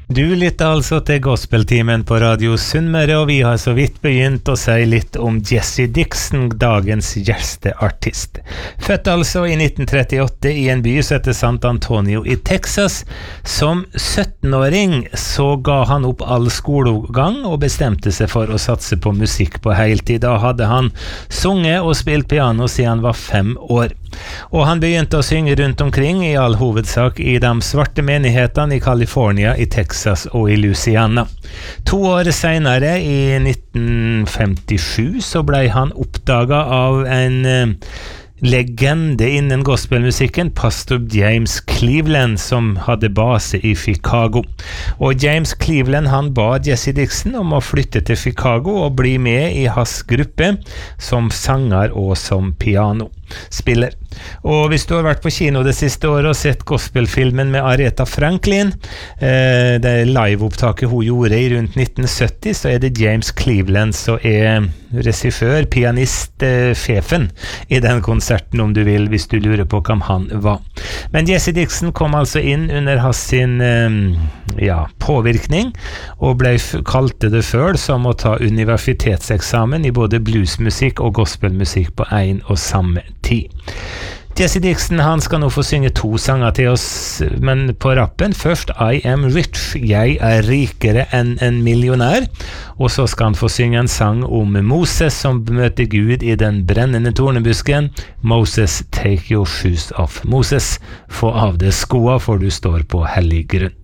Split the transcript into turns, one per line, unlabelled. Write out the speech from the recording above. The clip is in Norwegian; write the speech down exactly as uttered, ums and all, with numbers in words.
Du lytter altså til Gospeltimen på Radio Sunnmøre, og vi har så vidt begynt å si litt om Jesse Dixon, dagens gjesteartist. Født altså i nitten trettiåtte i en by som heter San Antonio i Texas. Som syttenåring så ga han opp all skolegang og bestemte seg for å satse på musikk på heltid. Da hadde han sunget og spilt piano siden han var fem år. Og han begynte å synge rundt omkring, i all hovedsak i de svarte menighetene i California, i Texas og i Louisiana. To år senere, i nitten femtisju, så ble han oppdaget av en eh, legende innen gospelmusikken, pastor James Cleveland, som hadde base i Chicago. Og James Cleveland, han ba Jesse Dixon om å flytte til Chicago og bli med i hans gruppe som sanger og som pianospiller. Og hvis du har vært på kino det siste året og sett gospelfilmen med Aretha Franklin, eh, det liveopptaket hun gjorde i rundt nitten sytti, så er det James Cleveland som er regissør, pianist, eh, sjefen i den konserten, om du vil, hvis du lurer på hvem han var. Men Jesse Dixon kom altså inn under hans sin eh, ja, påvirkning, og ble f- kalte det før som å ta universitetseksamen i både bluesmusikk og gospelmusikk på en og samme tid. Jesse Dixon, han skal nå få synge to sanger til oss, men på rappen først I Am Rich, jeg er rikere enn en millionær, og så skal han få synge en sang om Moses som møter Gud i den brennende tornebusken. Moses, take your shoes off. Moses, få av deg skoa, for du står på hellig grunn.